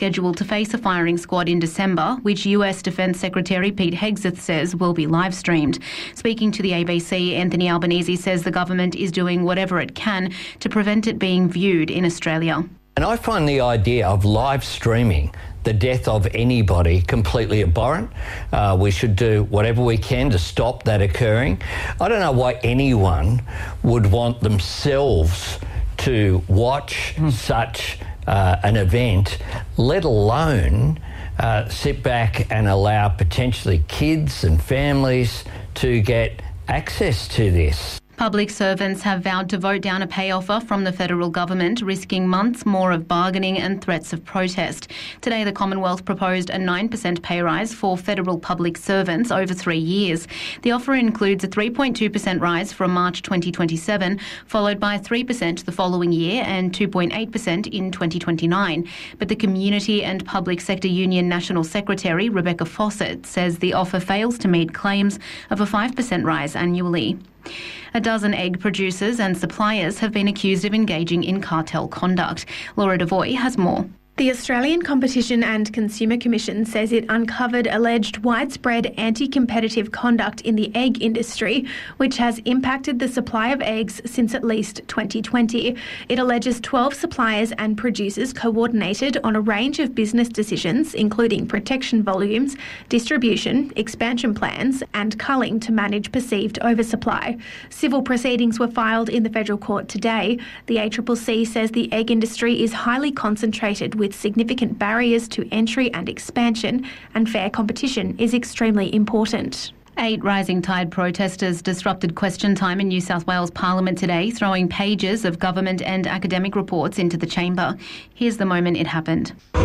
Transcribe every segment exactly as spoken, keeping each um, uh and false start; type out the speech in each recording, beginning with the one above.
scheduled to face a firing squad in December, which U S Defence Secretary Pete Hegseth says will be live-streamed. Speaking to the A B C, Anthony Albanese says the government is doing whatever it can to prevent it being viewed in Australia. And I find the idea of live streaming the death of anybody completely abhorrent. Uh, we should do whatever we can to stop that occurring. I don't know why anyone would want themselves to watch mm. such uh, an event, let alone uh, sit back and allow potentially kids and families to get access to this. Public servants have vowed to vote down a pay offer from the federal government, risking months more of bargaining and threats of protest. Today, the Commonwealth proposed a nine percent pay rise for federal public servants over three years. The offer includes a three point two percent rise from March twenty twenty-seven, followed by three percent the following year and two point eight percent in twenty twenty-nine. But the Community and Public Sector Union National Secretary, Rebecca Fawcett, says the offer fails to meet claims of a five percent rise annually. A dozen egg producers and suppliers have been accused of engaging in cartel conduct. Laura Devoy has more. The Australian Competition and Consumer Commission says it uncovered alleged widespread anti-competitive conduct in the egg industry, which has impacted the supply of eggs since at least twenty twenty. It alleges twelve suppliers and producers coordinated on a range of business decisions, including protection volumes, distribution, expansion plans, and culling to manage perceived oversupply. Civil proceedings were filed in the federal court today. The A C C C says the egg industry is highly concentrated with significant barriers to entry and expansion, and fair competition is extremely important. Eight Rising Tide protesters disrupted question time in New South Wales Parliament today, throwing pages of government and academic reports into the chamber. Here's the moment it happened. Hey,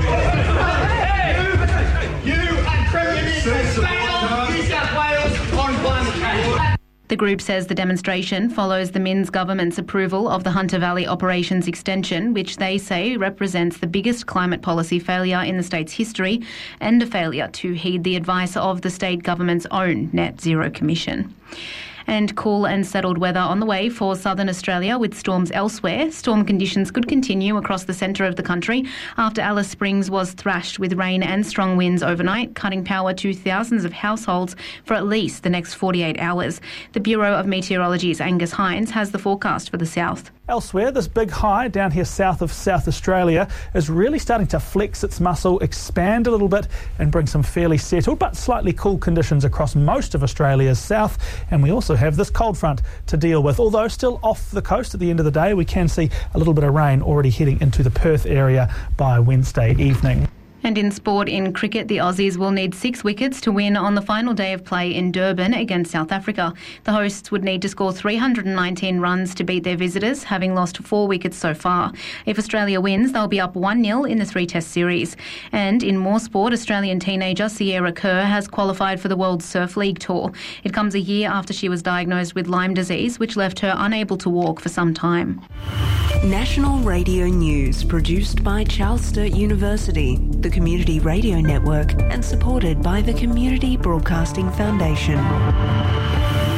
you and Premier Minister, bang on New South Wales on climate change. The group says the demonstration follows the Minns government's approval of the Hunter Valley Operations Extension, which they say represents the biggest climate policy failure in the state's history and a failure to heed the advice of the state government's own Net Zero Commission. And cool and settled weather on the way for southern Australia with storms elsewhere. Storm conditions could continue across the centre of the country after Alice Springs was thrashed with rain and strong winds overnight, cutting power to thousands of households for at least the next forty-eight hours. The Bureau of Meteorology's Angus Hines has the forecast for the south. Elsewhere, this big high down here south of South Australia is really starting to flex its muscle, expand a little bit and bring some fairly settled but slightly cool conditions across most of Australia's south. And we also have this cold front to deal with. Although still off the coast at the end of the day, we can see a little bit of rain already heading into the Perth area by Wednesday evening. And in sport, in cricket, the Aussies will need six wickets to win on the final day of play in Durban against South Africa. The hosts would need to score three hundred nineteen runs to beat their visitors, having lost four wickets so far. If Australia wins, they'll be up one nil in the three-test series. And in more sport, Australian teenager Sierra Kerr has qualified for the World Surf League Tour. It comes a year after she was diagnosed with Lyme disease, which left her unable to walk for some time. National Radio News, produced by Charles Sturt University, the Community Radio Network, and supported by the Community Broadcasting Foundation.